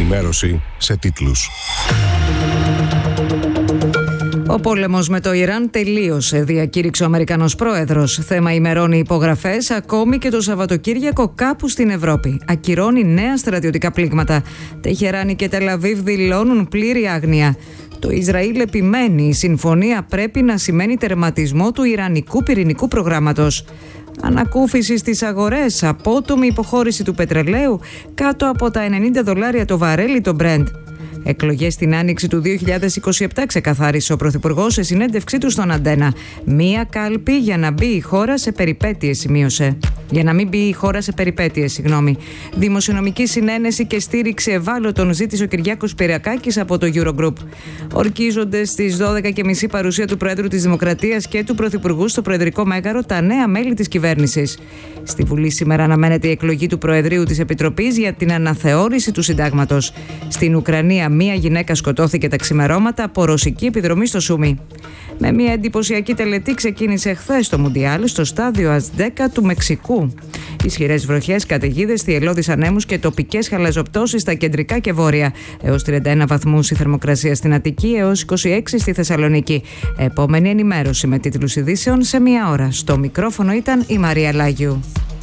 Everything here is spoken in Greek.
ενημέρωση σε τίτλους. Ο πόλεμος με το Ιράν τελείωσε, διακήρυξε ο Αμερικανός πρόεδρος. Θέμα ημερών οι υπογραφές, ακόμη και το Σαββατοκύριακο κάπου στην Ευρώπη. Ακυρώνει νέα στρατιωτικά πλήγματα. Τεχεράνη και Τελαβίβ δηλώνουν πλήρη άγνοια. Το Ισραήλ επιμένει, η συμφωνία πρέπει να σημαίνει τερματισμό του ιρανικού πυρηνικού προγράμματος. Ανακούφιση στις αγορές, απότομη υποχώρηση του πετρελαίου, κάτω από τα $90 το βαρέλι το Brent. Εκλογές στην άνοιξη του 2027, ξεκαθάρισε ο Πρωθυπουργός σε συνέντευξή του στον Αντένα. Μία κάλπη για να μπει η χώρα σε περιπέτειες, σημείωσε. Για να μην μπει η χώρα σε περιπέτειες, συγγνώμη. Δημοσιονομική συνένεση και στήριξη ευάλωτων ζήτησε ο Κυριάκος Πυριακάκης από το Eurogroup. Ορκίζονται στις 12:30 παρουσία του Προέδρου της Δημοκρατίας και του Πρωθυπουργού στο Προεδρικό Μέγαρο τα νέα μέλη της κυβέρνησης. Στη Βουλή σήμερα αναμένεται η εκλογή του Προεδρείου της Επιτροπής για την αναθεώρηση του Συντάγματος. Στην Ουκρανία, μία γυναίκα σκοτώθηκε τα ξημερώματα από ρωσική επιδρομή στο Σούμι. Με μια εντυπωσιακή τελετή ξεκίνησε χθες το Μουντιάλ στο στάδιο Αζτέκα του Μεξικού. Ισχυρές βροχές, καταιγίδες, θυελλώδεις ανέμους και τοπικές χαλαζοπτώσεις στα κεντρικά και βόρεια. Έως 31 βαθμούς η θερμοκρασία στην Αττική, έως 26 στη Θεσσαλονίκη. Επόμενη ενημέρωση με τίτλους ειδήσεων σε μία ώρα. Στο μικρόφωνο ήταν η Μαρία Λάγιου.